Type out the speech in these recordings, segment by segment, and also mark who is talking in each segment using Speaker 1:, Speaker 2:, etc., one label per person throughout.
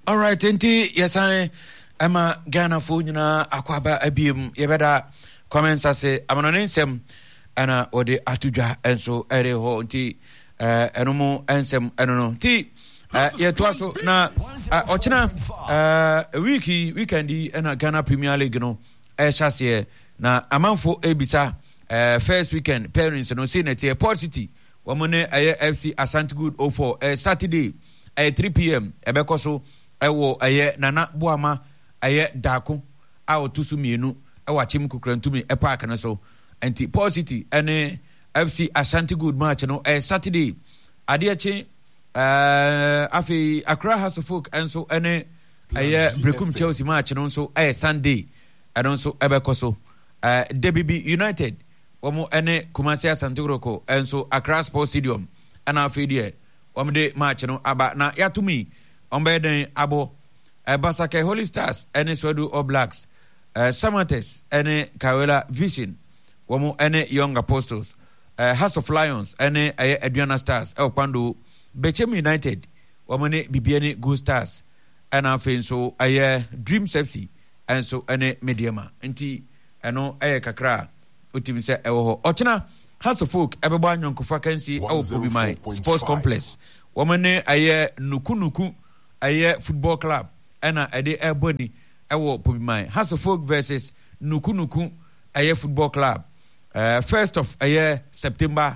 Speaker 1: All right, enti yesan ama Ghana fo nyina akwaba abiem yebeda comments ase amanonensem ana ode atudwa enso ere ho nti enomo ensem enono nti yetwaso na ochina weekendi na Ghana Premier League no chase na amanfo ebisa first weekend parents no say net Port City womone FC Ashanti Good 04 Saturday 3 p.m. ebekoso ewo Nana Boama Dako a otusu mienu ewachim kukrantumi park na so anti Port City ene FC Ashanti Good match no Saturday adeachi afi Accra House of Folk enso ene Brekum Chelsea match no so Sunday anonso ebekoso DBB United womo ene Kumasi Asante Kotoko enso Accra Sports Stadium ana afi de womde match no aba na yatumi ombeden abo Basake Holy Stars ene Swedu All Blacks Samates ene Kawela Vision womo ene Young Apostles House of Lions ene Aduana Stars kwando Bechem United womo ne Bibiani Good Stars ena afenso Dreams FC enso ene Mediama nti eno kakra utimi se ewo ho ochina House of Folk ebebo anyonkofa kansi ewo Bobby Mai Sports Complex womo ne nuku football club ena ede eboni ewo Bobby Mai House of Folk versus nuku football club first of September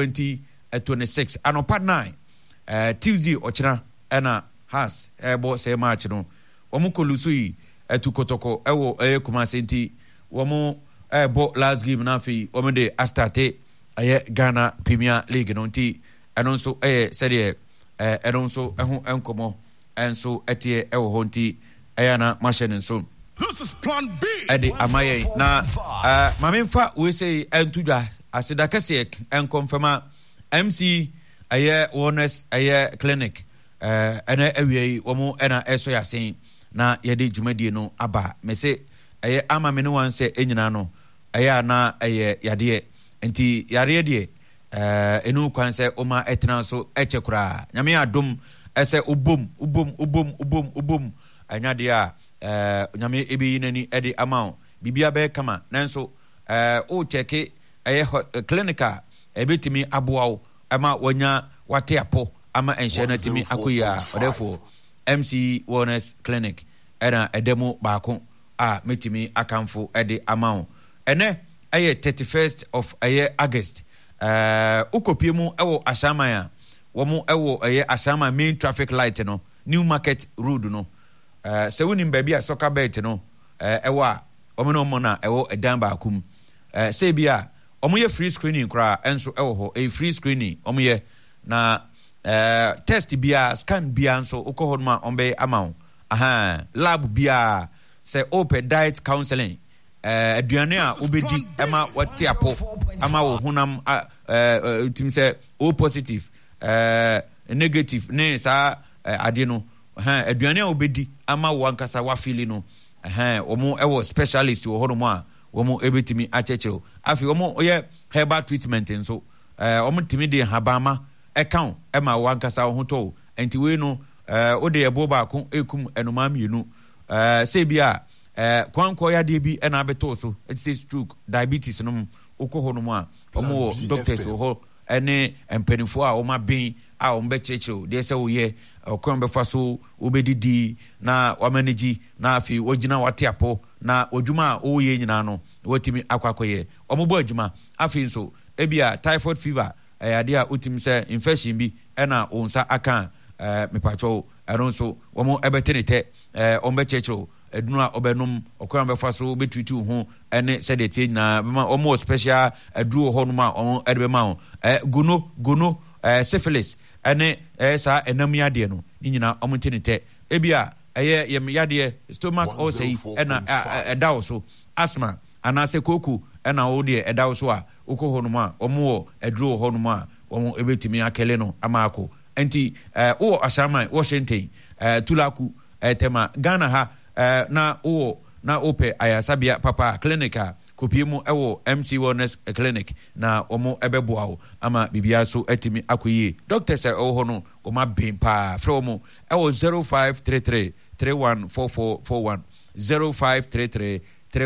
Speaker 1: 2026 anopa 9 Tuesday ochina ena has ebo say match no womo kolusu yi etukotoko ewo Kumasi nti womo ebo last game na fi womo de astarte Ghana Premier League no nti enonso sede enonso eho enkomo enso etie ewo ho nti na machine nso this is plan B edi amaye na mamemfa we say entudwa aseda kase enkonfirma MC wellness clinic ena awie womo ena eso ya sen na yede dwumadie no aba me se ama me no wan se enyina no na yade enti yare de enu kwan se oma etena so echekura nyame adom ese ubom anya de a nyame ebi nani ede amount bibia be kama nanso o cheke clinical ebetimi aboawo ama wanya wate apo ama enhye na timi akoya therefore MC Wellness Clinic ena edemo baako a metimi akamfo ede amount ene 31st of August ukopiemu ewo ashama ya womo ewo ashama main traffic light no New Market Road no se woni mbaabi a soccer bet no ewo a womo no mo na ewo edan baakum se bia omo ye free screening kra enso ewo ho free screening omo ye na test bia scan bia enso ukoho ma ombe amount lab bia se open diet counseling aduane a obedi ema wate apo ama wo hunam tim se o positive negative ne sa ade no aduane a obedi ama wo ankasa wa feel no omo ewo specialist wo hono mo a omo ebetimi achechero afi omo ye herbal treatment nso omo timi de habama account ema wo ankasa wo hoto enti we no ode ebo ba ko ekum enoma mienu se bia kwanko ya de bi na abeto so it says stroke diabetes no ukoho no mu a omo doctors ho ene empenifo a oma ben a ombe chechew de se wo ye okon be fa so obedidi na wamanagi na afi ogina wate apo na odwuma a wo ye nyina no watimi akwakoye omo bo adwuma afi nso ebia typhoid fever ade a utim se infection bi na onsa aka mepacho eronso omo ebetenete ombe chechew eduna obenum okwan befa so betwitu ho ene sedete nyina bema omo special aduro ho no ma omo edebe ma ho gono syphilis ene sa enam yade no nyina omo tenete ebia yem yade stomach ulcer ena edawo so asthma anase koku ena wo de edawo so a ukoho no ma omo aduro ho no ma omo ebetimi akele no amako enti wo ashama Washington tulaku tema Ghana ha na ope ayasabia papa clinica kopie mu ewo MC Wellness Clinic na omo ebeboa wo ama bibia so atimi akoyie doctors ewo ho no oma ben pa frɛ omo ewo 0533 314441 0533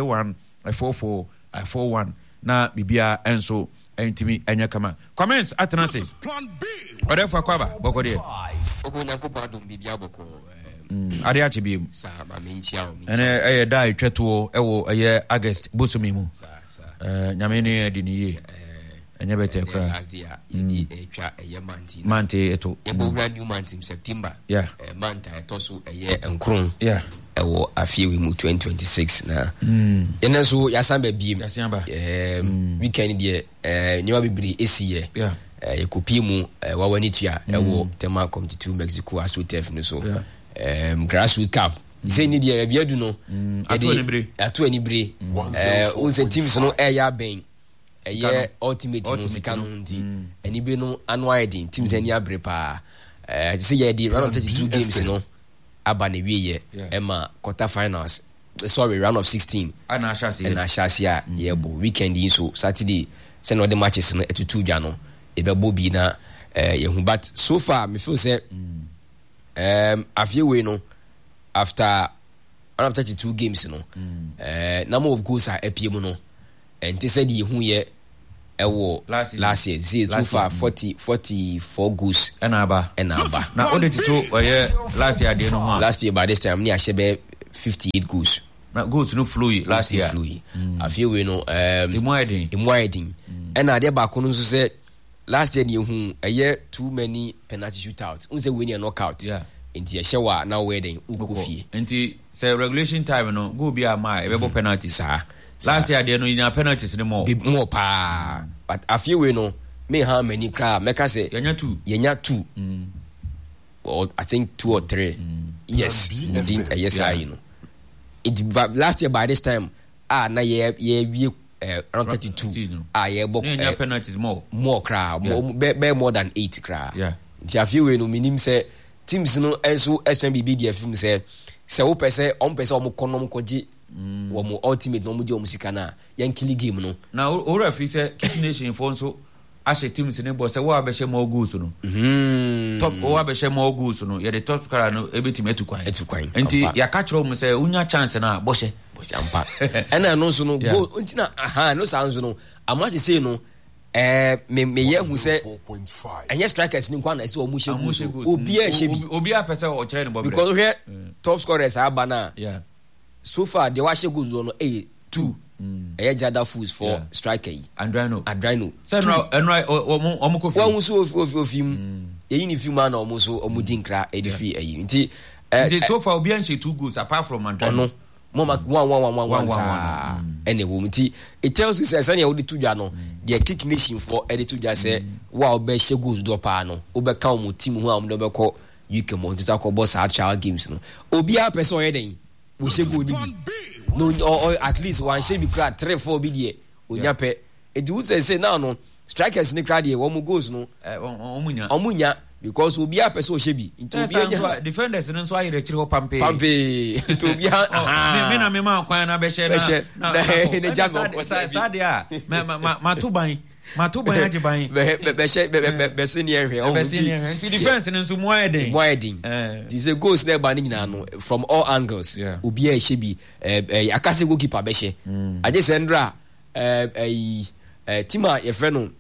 Speaker 1: 314441 na bibia enso entimi enya kama comments atenase odefa kwaba bokode
Speaker 2: okonya ko badum bibia boko
Speaker 1: ade ache biem
Speaker 2: sa ma menchia o
Speaker 1: ene dai tweto ewo August bosomi mu nyame ne adi ni ye enya bete kra
Speaker 2: last year yedi etwa
Speaker 1: manti eto
Speaker 2: ebowra new month in September month etoso enkron ewo afiewe mu 2026 na yene so yasamba biem weekend die nyewa bibiri esiye ekopie mu wawani tua ewo tema community 2 Mexico asotef no so grassroots cup say ni dia bia du no ato anibire unse teams no ya ben ultimate no sikano ndi anibire no annual din teams ani abre pa say ya di round of 32 games no aba na wiye ema quarter finals round of 16
Speaker 1: ana
Speaker 2: ashasi ya yebo weekend yin so Saturday say no the matches no etutu dwa no ebebo bi na yehu but so far me feel say afiewe no after 32 games no number of goals are epiem no and they said yehu ye ewo last year see so far 44 goals
Speaker 1: enaba na odetito oye last year dey no ha
Speaker 2: last year by this time ni ashebe 58 goals
Speaker 1: na goals no flow last year
Speaker 2: afiewe no imuadin and ade ba ko no so say last year yehu too many penalty shootouts unse win and knockout inti ehyewa na wedding ukofie
Speaker 1: inti say regulation time no go be ama ebebo penalty sa last year dey no ina penalties ni more
Speaker 2: pa but afiewe no me how many cry make say
Speaker 1: yenya
Speaker 2: 2 or I think 2 or 3 yes yes I know it last year by this time na ye around 32 ye book
Speaker 1: penalties
Speaker 2: more cry more than 8 cry nti afiewe no minim say teams no enso SMBB dia film say wo pese on pese o konom koji wo mo ultimate no mo di o musika na yankili game no
Speaker 1: na o referee say Kicks Nation for so ashe teams ne bo say wo abehye mo goals no top wo abehye mo goals no ye the top scorer no ebetim etukwan nti ya ka kiro mo say unya chance na bohye
Speaker 2: ampa ena no so no go nti na no sounds no amache say no me ye hu say enye strikers ni kwa na say o mu shegu
Speaker 1: obi a pese o kire ni bo
Speaker 2: because here top scorers aba na so far the wa shegu no 2 Jada Fools for striker Adrano
Speaker 1: say no omo ko fi
Speaker 2: won so ofim eyi ni film na omo so omo dinkra edifi eyi nti
Speaker 1: so far obi an she 2 goals apart from Adrano
Speaker 2: Mama 1 anyway nti it tells you say sanya odi tudwa no the Kicks Nation for edi tudwa say wa obe shegos do pa no obe ka omo team ho am do be ko UK mo nti akọ boss actual games no obi a person o yeden wo shego ni no or at least one shebe crack 3-4 bi die onya pe edi would say now no strikers ni crack die wo mo goals no omunya because obi a person o shebi nti obi anya
Speaker 1: defenders no so ayere chiri ho pampe
Speaker 2: to obi
Speaker 1: me na me ma kwan na be she na
Speaker 2: ne jago
Speaker 1: sade a matuban ajiban
Speaker 2: be senior here
Speaker 1: o be defense no so mo ayedin
Speaker 2: this a goals there ba ni nyina no from all angles obi a shebi akase goalkeeper be she aje sendra team a ye friend no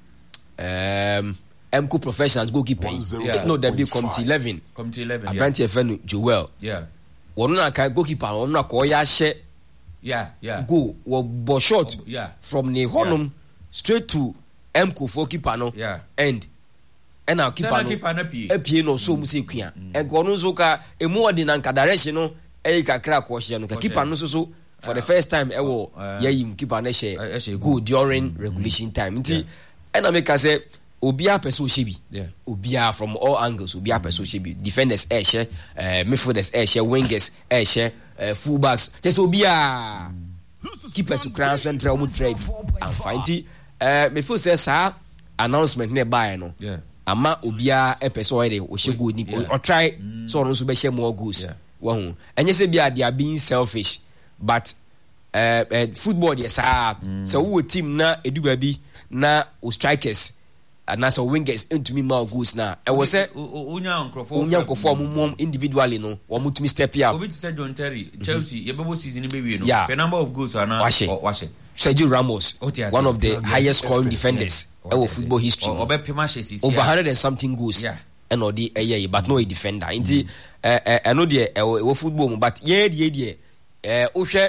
Speaker 2: MCO professionals goalkeeper no there be committee 11 apprentice friend Joel wonu na ka goalkeeper wonu na ko ya she go wo bo shot from the honum straight to MCO for keeper no and our keeper no apie no so mu se kua e go no so ka emu odi na nka direction no e ka crack wo she no ka keeper no so for the first time e wo yayim keeper na she go during regulation time nti and I make us say obia person shebi obia from all angles obia person shebi defenders share midfielders share wingers share fullbacks just obia keepers crown central mu trade and find me feel say sir announcement ne buy no ama obia person already o shego ni or try so no so be share more goals wo hu enye say bia they are being selfish but football yes so we team na eduba bi na o strikers and as a wingers into me more goals na e was say
Speaker 1: unya
Speaker 2: nkofo mum individually no wo mutumi step up
Speaker 1: obi say John Terry Chelsea ye bebo season be we no the number of goals are now washe
Speaker 2: Sergio Ramos one of the highest scoring defenders in football history over 100 and something goals and odi but no a defender inti I know the football but ye o hwe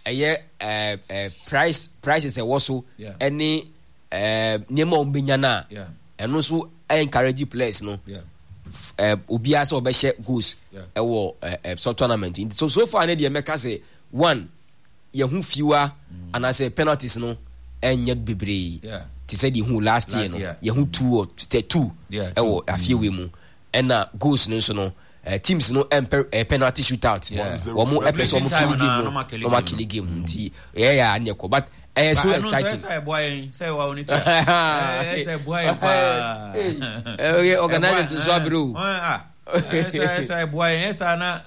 Speaker 2: prices also any name on binyana and also encourage players no obi asa obehye goals so tournament so far na dey make say one yehu fewer and as a penalties no enye bebre ti say the who last year no yehu 2 or 2 afiewe mu and goals no so no teams no penalty shootout omo episode omo kill game no kill game ti anyeko but so exciting
Speaker 1: say wa oni say boy pa
Speaker 2: organizers so abro
Speaker 1: say boy na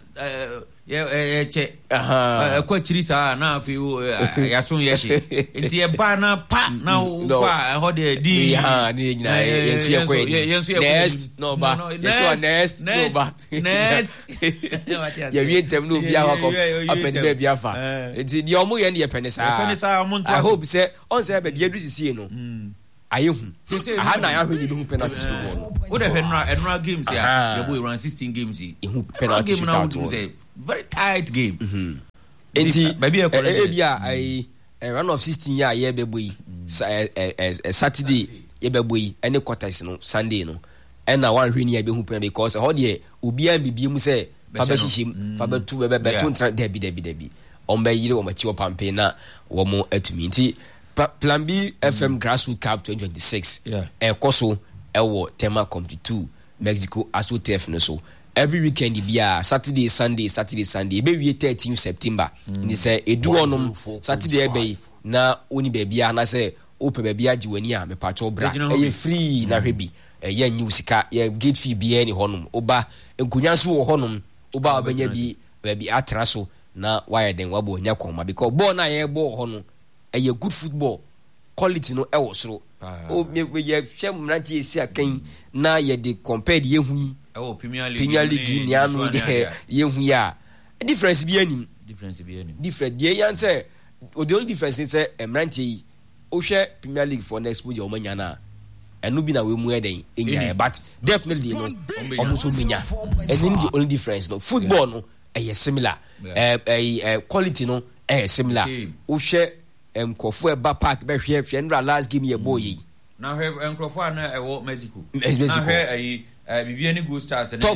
Speaker 1: che ko chirisa na afi yasun yeshi nti e ba na pa na kwa ho de di
Speaker 2: ni nyina yensu ye next no ba next no ba
Speaker 1: next
Speaker 2: ya wi entem no bia wa ko open be bia fa nti di omo ye ne penisa I hope say on say be dia du sisi no ayehu aha na ya hwe ni penalty football
Speaker 1: what the enra games ya your boy run 16 games he
Speaker 2: penalty shootout
Speaker 1: very tight game
Speaker 2: enti bia I run of 16 year ye be boy Saturday ye be boy any quarters no Sunday no and na one hwe ni ya be hu pen because how de obi an bibie mu say fa ba hihim fa ba tu be tu debi on be yire o ma chi o pampe na wo mo atumi nti Plan B FM Grassroots Cup 2026 koso ewo tema come to 2 Mexico AstroTurf no so every weekend bia Saturday Sunday be we 13 September ni say edu onum Saturday be na oni be bia na say ope be bia jiwani a me pacho bra e free na hwebi ye nyu sika ye gate fee bia ni honum oba enkunya so wo honum oba obenya bi atra so na why den wabo nya kwoma because ball na ye ball honum a good football quality no soro me ye hwem mranti esi akan na ye de compared ye hu
Speaker 1: Premier
Speaker 2: League ni anu de ye hu ya difference bi anim different ye yan say the only difference is say mranti o hwe Premier League for next week o manya na enu bi na we mu eden enya but definitely no almost manya and the only difference no football no similar quality no similar o hwe Nkofo eba park be hwe ndra last game ye boy
Speaker 1: na hwe Nkofo na ewo Mexico na hwe bibia ni Gold Stars
Speaker 2: top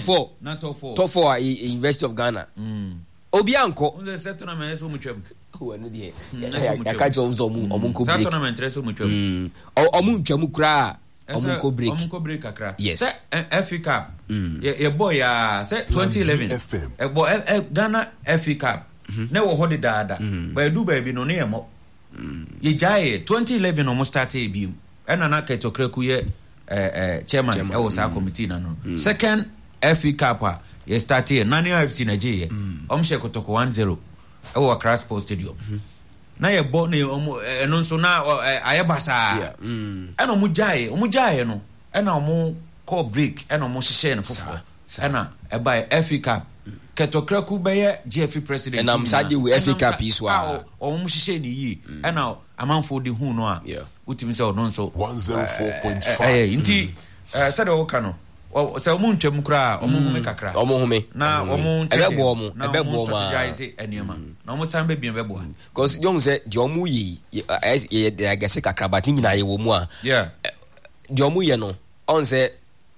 Speaker 2: 4 University of Ghana obi anko
Speaker 1: unze set tournament so mutwam
Speaker 2: no de ya ka jo omunko break
Speaker 1: tournament so mutwam
Speaker 2: omuntwam kura omunko break
Speaker 1: kakra
Speaker 2: yes
Speaker 1: FA Cup ye boy ya say 2011 e boy Ghana FA Cup na wo hodi daada ba du ba bi no ne yemo ye jaye 2011 almost started bi ena na ketokreku ye chairman e was a committee na no second FA Cup ye started Nani FC na je ye omhye kotoko 1-0 e wo Accra Sports Stadium na ye bo ne eno nso na ayebasa ena omu jaye no ena omu call break ena omu hye no fofo ena e by FA Cup ketokraku beye GFA president
Speaker 2: and am sadi we FA Cup iswa
Speaker 1: o mu hye ni yi ena amanfo de hu no a utimi se ono nso 104.5 inti sade o ka no se o mu ntwam kra o mu hume kakra
Speaker 2: o mu hume
Speaker 1: na o mu
Speaker 2: ebebo ma
Speaker 1: eniema na o mu san be bebo
Speaker 2: because you say the o mu yi I guess kakra but nyina ye wo mu a the o mu ye no on say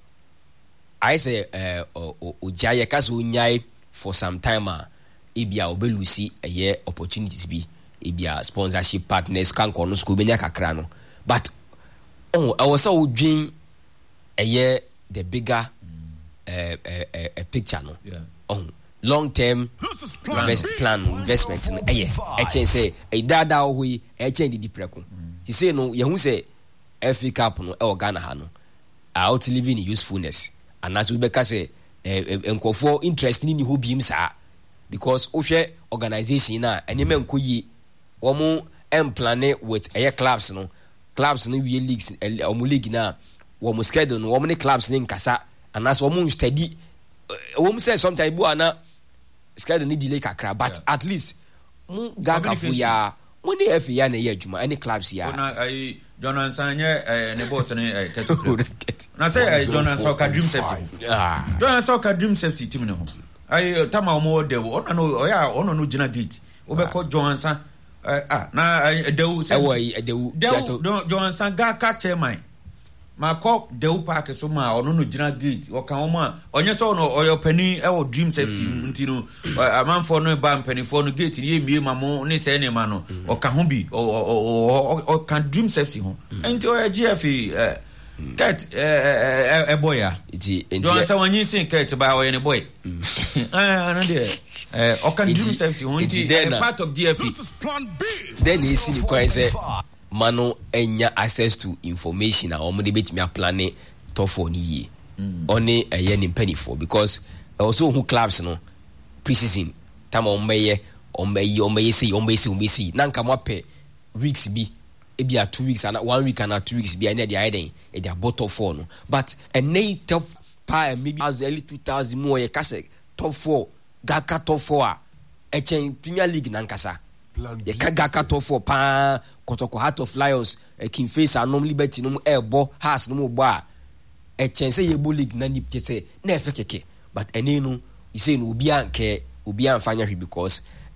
Speaker 2: I say ojaye kaso nyai for some time ebia obelusi opportunities bi ebia sponsorship partners kan kono school benya kakra no but I was so dream the bigger picture no long term investment no say e dada ohui change the preko he say no ye hu say FA Cup no Ghana ha no out living usefulness and as we beka say nkofo interest ni ho biem saa because o hwe organization na enema nkoyi wɔn plane with clubs no wie leagues wɔn league na wɔn schedule no wɔn ne clubs ne nkasa anaasɛ wɔn study wɔn sɛ sometimes bu ana schedule ne delay kakra but at least mu gakafo ya mo ne efe ya na ye adwuma any clubs ya
Speaker 1: na Jonan Sanye ne boss ne Keto na say Jonan Soccer Dream Sepsi Jonan Soccer Dream Sepsi team ne ho tama omo de ona no oya ono no gina gate obekọ Jonan San na dewu say
Speaker 2: dewu
Speaker 1: Jonan San gaka chairman makọ dewu park so ma ono no gina gate o kan omo onye so no oyo pani e wo Dream Sepsi ntino amanfo no ba mpanifo no gate ye mie mamo ne se ne ma no o ka ho bi o kan Dream Sepsi ho enti o GF ket boy ya don say wanyi sin ket ba o ye ne boy no dey o kan Dream Sepsi ho enti part of GF
Speaker 3: this is plan B
Speaker 2: then he see the coin say mano enya access to information a omo de betimi apply top 4 ni ye oni eye ni penifo because also who clubs no preseason time omeye say na nka mo pe weeks bi ebi a 2 weeks and 1 week and 2 weeks bi na dey hidden e dey bottom 4 no but a top pa maybe as early 2000 mo ye kase top 4 gaka top 4 a echen Premier League na nkasa ye kagaka top 4 pa Kotoko Heart of Lions King Face anom Liberty no ebo has no bo a echen say ye bo league na nip say na efe keke but ene no you say no obi anke obi anfanya hwe because